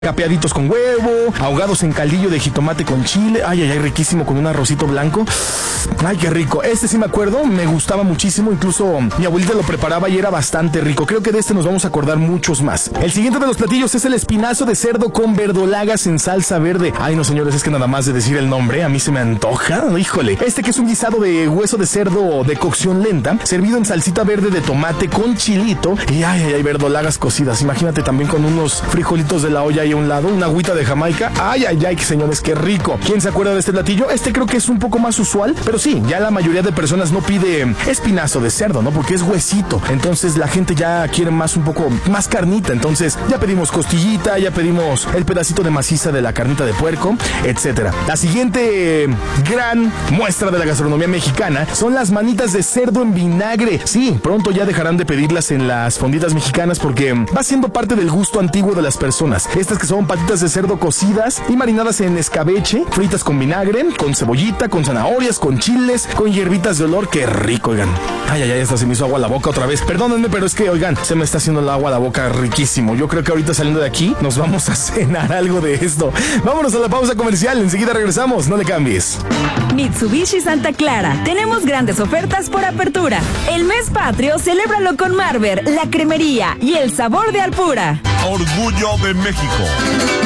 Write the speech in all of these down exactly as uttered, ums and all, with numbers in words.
Capeaditos con huevo, ahogados en caldillo de jitomate con chile. Ay, ay, ay, riquísimo con un arrocito blanco. Ay, qué rico. Este sí me acuerdo, me gustaba muchísimo. Incluso mi abuelita lo preparaba y era bastante rico. Creo que de este nos vamos a acordar muchos más. El siguiente de los platillos es el espinazo de cerdo con verdolagas en salsa verde. Ay, no, señores, es que nada más de decir el nombre, a mí se me antoja. Híjole. Este que es un guisado de hueso de cerdo de cocción lenta, servido en salsita verde de tomate con chilito. Y ay, ay, ay, verdolagas cocidas. Imagínate también con unos frijolitos de la olla a un lado, una agüita de Jamaica. Ay, ay, ay, señores, qué rico. ¿Quién se acuerda de este platillo? Este creo que es un poco más usual, pero sí, ya la mayoría de personas no pide espinazo de cerdo, ¿no? Porque es huesito. Entonces la gente ya quiere más, un poco más carnita. Entonces ya pedimos costillita, ya pedimos el pedacito de maciza de la carnita de puerco, etcétera. La siguiente gran muestra de la gastronomía mexicana son las manitas de cerdo en vinagre. Sí, pronto ya dejarán de pedirlas en las fonditas mexicanas porque va siendo parte del gusto antiguo de las personas. Estas que son patitas de cerdo cocidas y marinadas en escabeche, fritas con vinagre, con cebollita, con zanahorias, con chiles, con hierbitas de olor. ¡Qué rico, oigan! Ay, ay, ay, hasta se me hizo agua a la boca otra vez. Perdónenme, pero es que, oigan, se me está haciendo el agua a la boca riquísimo. Yo creo que ahorita saliendo de aquí nos vamos a cenar algo de esto. Vámonos a la pausa comercial, enseguida regresamos, no le cambies. Mitsubishi Santa Clara, tenemos grandes ofertas por apertura. El mes patrio, celébralo con Marber, La Cremería y el sabor de Alpura. Orgullo de México.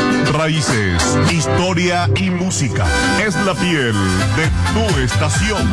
Raíces, historia y música. Es la piel de tu estación.